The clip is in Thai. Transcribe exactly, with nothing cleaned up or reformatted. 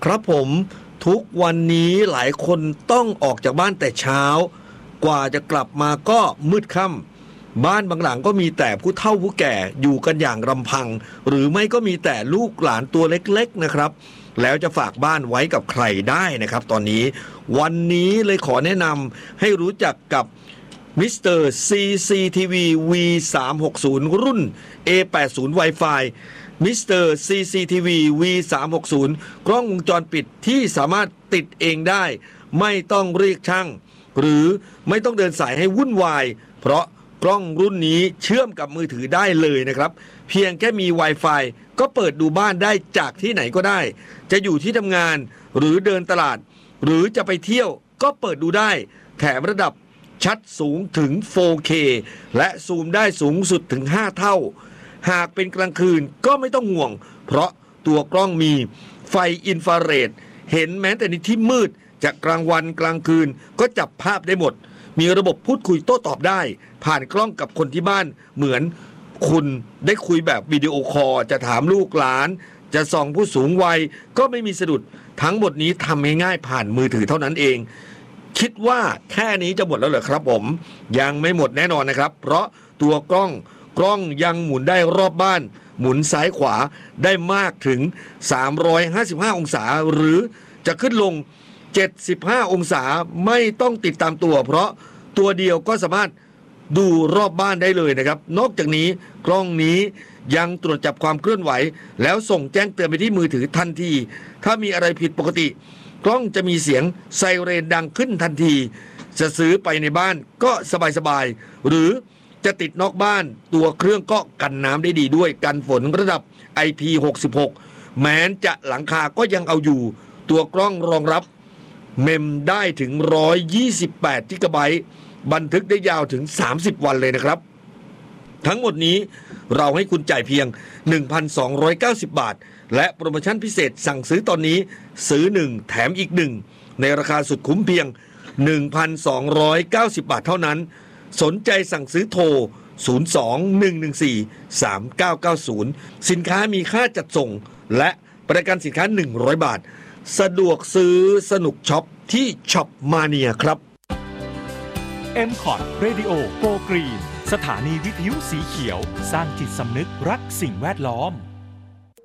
ครับผมทุกวันนี้หลายคนต้องออกจากบ้านแต่เช้ากว่าจะกลับมาก็มืดค่ำบ้านบางหลังก็มีแต่ผู้เฒ่าผู้แก่อยู่กันอย่างรำพังหรือไม่ก็มีแต่ลูกหลานตัวเล็กๆนะครับแล้วจะฝากบ้านไว้กับใครได้นะครับตอนนี้วันนี้เลยขอแนะนำให้รู้จักกับมิสเตอร์ ซี ซี ที วี วี สามหกศูนย์ รุ่น เอ แปดสิบ Wi-Fi มิสเตอร์ ซี ซี ที วี วี สามหกศูนย์ กล้องวงจรปิดที่สามารถติดเองได้ไม่ต้องเรียกช่างหรือไม่ต้องเดินสายให้วุ่นวายเพราะกล้องรุ่นนี้เชื่อมกับมือถือได้เลยนะครับเพียงแค่มี Wi-Fi ก็เปิดดูบ้านได้จากที่ไหนก็ได้จะอยู่ที่ทำงานหรือเดินตลาดหรือจะไปเที่ยวก็เปิดดูได้แถมระดับชัดสูงถึง โฟร์เค และซูมได้สูงสุดถึงห้าเท่าหากเป็นกลางคืนก็ไม่ต้องห่วงเพราะตัวกล้องมีไฟอินฟราเรดเห็นแม้แต่ในที่มืดจากกลางวันกลางคืนก็จับภาพได้หมดมีระบบพูดคุยโต้ตอบได้ผ่านกล้องกับคนที่บ้านเหมือนคุณได้คุยแบบวิดีโอคอลจะถามลูกหลานจะส่องผู้สูงวัยก็ไม่มีสะดุดทั้งหมดนี้ทำง่ายๆผ่านมือถือเท่านั้นเองคิดว่าแค่นี้จะหมดแล้วเหรอครับผมยังไม่หมดแน่นอนนะครับเพราะตัวกล้องกล้องยังหมุนได้รอบบ้านหมุนซ้ายขวาได้มากถึงสามร้อยห้าสิบห้าองศาหรือจะขึ้นลงเจ็ดสิบห้าองศาไม่ต้องติดตามตัวเพราะตัวเดียวก็สามารถดูรอบบ้านได้เลยนะครับนอกจากนี้กล้องนี้ยังตรวจจับความเคลื่อนไหวแล้วส่งแจ้งเตือนไปที่มือถือทันทีถ้ามีอะไรผิดปกติกล้องจะมีเสียงไซเรนดังขึ้นทันทีจะซื้อไปในบ้านก็สบายๆหรือจะติดนอกบ้านตัวเครื่องก็กันน้ำได้ดีด้วยกันฝนระดับ ไอ พี หกสิบหก แม้นจะหลังคาก็ยังเอาอยู่ตัวกล้องรองรับเมมได้ถึงหนึ่งร้อยยี่สิบแปดกิกะไบต์บันทึกได้ยาวถึงสามสิบวันเลยนะครับทั้งหมดนี้เราให้คุณจ่ายเพียง หนึ่งพันสองร้อยเก้าสิบ บาทและโปรโมชั่นพิเศษสั่งซื้อตอนนี้ซื้อหนึ่งแถมอีกหนึ่งในราคาสุดคุ้มเพียง หนึ่งพันสองร้อยเก้าสิบ บาทเท่านั้นสนใจสั่งซื้อโทรศูนย์ สอง หนึ่ง หนึ่ง สี่ สาม เก้า เก้า ศูนย์สินค้ามีค่าจัดส่งและประกันสินค้าหนึ่งร้อยบาทสะดวกซื้อสนุกช็อปที่ช็อปมาเนียครับเอ็ม คอท Radio Go Green สถานีวิทยุสีเขียวสร้างจิตสำนึกรักสิ่งแวดล้อม